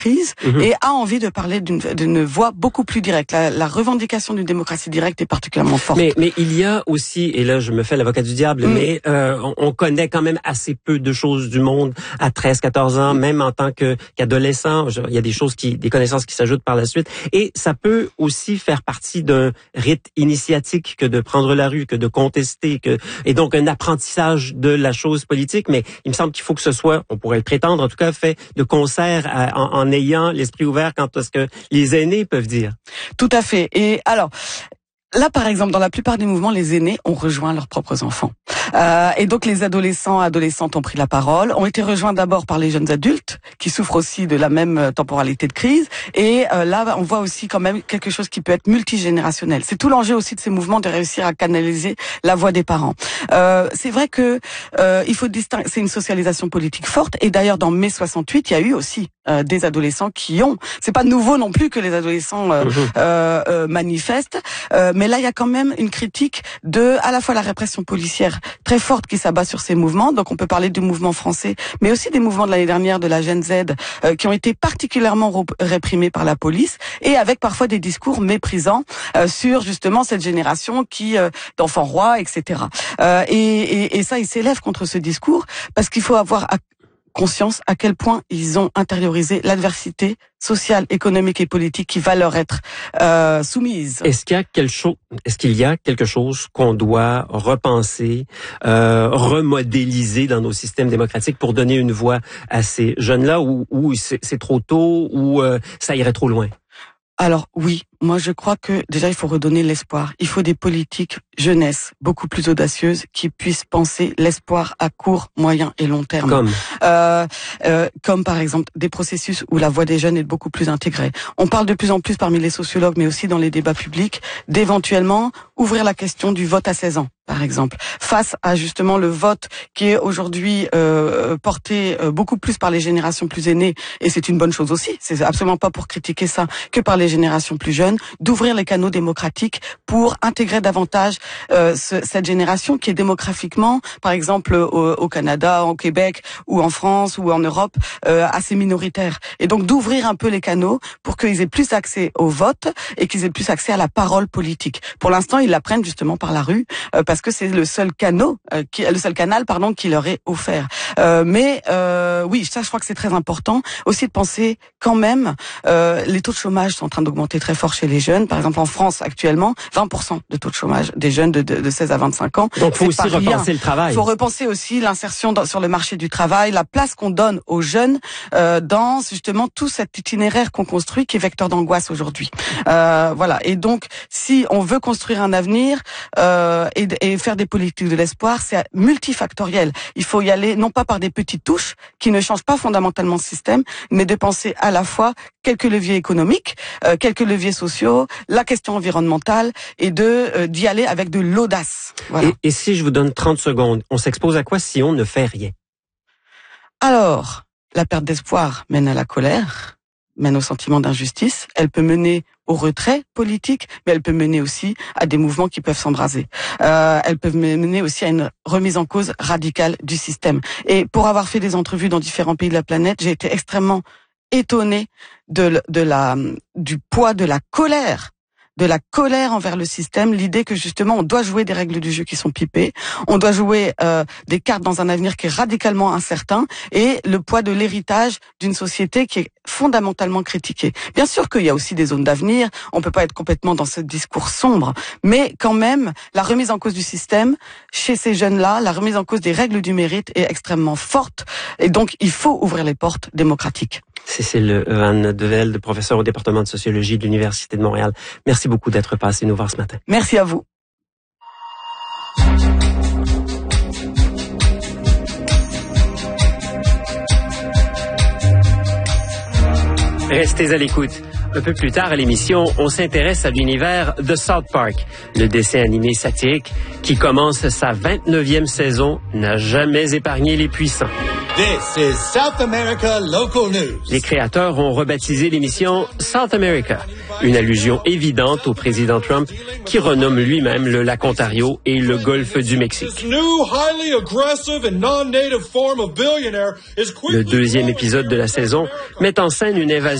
crise et a envie de parler d'une voix beaucoup plus directe. La revendication d'une démocratie directe est particulièrement forte. Mais il y a aussi, et là je me fais l'avocat du diable, mais on connaît quand même assez peu de choses du monde à 13-14 ans, même en tant qu'adolescent. Il y a des connaissances qui s'ajoutent par la suite. Et ça peut aussi faire partie d'un rite initiatique que de prendre la rue, que de contester, et donc un apprentissage de la chose politique. Mais il me semble qu'il faut que ce soit, on pourrait le prétendre, en tout cas fait de concert en ayant l'esprit ouvert quant à ce que les aînés peuvent dire. Tout à fait. Et alors, là, par exemple, dans la plupart des mouvements, les aînés ont rejoint leurs propres enfants. Et donc, les adolescentes ont pris la parole, ont été rejoints d'abord par les jeunes adultes, qui souffrent aussi de la même temporalité de crise. Et là, on voit aussi quand même quelque chose qui peut être multigénérationnel. C'est tout l'enjeu aussi de ces mouvements, de réussir à canaliser la voix des parents. C'est vrai que il faut distinguer, c'est une socialisation politique forte. Et d'ailleurs, dans mai 68, il y a eu aussi des adolescents qui ont... C'est pas nouveau non plus que les adolescents manifestent, mais là, il y a quand même une critique de, à la fois la répression policière très forte qui s'abat sur ces mouvements. Donc, on peut parler du mouvement français, mais aussi des mouvements de l'année dernière de la Gen Z qui ont été particulièrement réprimés par la police et avec parfois des discours méprisants sur justement cette génération d'enfants rois, etc. Et ça, ils s'élèvent contre ce discours parce qu'il faut avoir conscience à quel point ils ont intériorisé l'adversité sociale, économique et politique qui va leur être soumise. Est-ce qu'il y a quelque chose qu'on doit repenser, remodéliser dans nos systèmes démocratiques pour donner une voix à ces jeunes-là ou c'est trop tôt ou ça irait trop loin? Alors oui, moi je crois que déjà il faut redonner l'espoir. Il faut des politiques jeunesse beaucoup plus audacieuses qui puissent penser l'espoir à court, moyen et long terme. Comme par exemple des processus où la voix des jeunes est beaucoup plus intégrée. On parle de plus en plus parmi les sociologues, mais aussi dans les débats publics, d'éventuellement ouvrir la question du vote à 16 ans. Par exemple, face à justement le vote qui est aujourd'hui porté beaucoup plus par les générations plus aînées, et c'est une bonne chose aussi, c'est absolument pas pour critiquer ça, que par les générations plus jeunes, d'ouvrir les canaux démocratiques pour intégrer davantage cette génération qui est démographiquement, par exemple au Canada, au Québec, ou en France, ou en Europe, assez minoritaire. Et donc d'ouvrir un peu les canaux pour qu'ils aient plus accès au vote et qu'ils aient plus accès à la parole politique. Pour l'instant, ils l'apprennent justement par la rue, parce que c'est le seul canal, qui leur est offert. Oui, ça, je crois que c'est très important aussi de penser quand même. Les taux de chômage sont en train d'augmenter très fort chez les jeunes. Par exemple, en France actuellement, 20% de taux de chômage des jeunes de 16 à 25 ans. Donc, faut aussi repenser le travail. Il faut repenser aussi l'insertion sur le marché du travail, la place qu'on donne aux jeunes dans justement tout cet itinéraire qu'on construit, qui est vecteur d'angoisse aujourd'hui. Voilà. Et donc, si on veut construire un avenir et faire des politiques de l'espoir, c'est multifactoriel. Il faut y aller non pas par des petites touches qui ne changent pas fondamentalement le système, mais de penser à la fois quelques leviers économiques, quelques leviers sociaux, la question environnementale et d'y aller avec de l'audace. Voilà. Et si je vous donne 30 secondes, on s'expose à quoi si on ne fait rien? Alors, la perte d'espoir mène à la colère, mène au sentiment d'injustice. Elle peut mener au retrait politique, mais elle peut mener aussi à des mouvements qui peuvent s'embraser. Elles peuvent mener aussi à une remise en cause radicale du système. Et pour avoir fait des entrevues dans différents pays de la planète, j'ai été extrêmement étonnée du poids de la colère envers le système, l'idée que justement on doit jouer des règles du jeu qui sont pipées, on doit jouer des cartes dans un avenir qui est radicalement incertain, et le poids de l'héritage d'une société qui est fondamentalement critiquée. Bien sûr qu'il y a aussi des zones d'avenir, on peut pas être complètement dans ce discours sombre, mais quand même la remise en cause du système chez ces jeunes-là, la remise en cause des règles du mérite est extrêmement forte, et donc il faut ouvrir les portes démocratiques. Cécile Van de Velde, professeure au département de sociologie de l'Université de Montréal. Merci beaucoup d'être passé nous voir ce matin. Merci à vous. Restez à l'écoute. Un peu plus tard à l'émission, on s'intéresse à l'univers de South Park. Le dessin animé satirique qui commence sa 29e saison n'a jamais épargné les puissants. This is South America Local News. Les créateurs ont rebaptisé l'émission South America, une allusion évidente au président Trump qui renomme lui-même le lac Ontario et le golfe du Mexique. Le deuxième épisode de la saison met en scène une invasion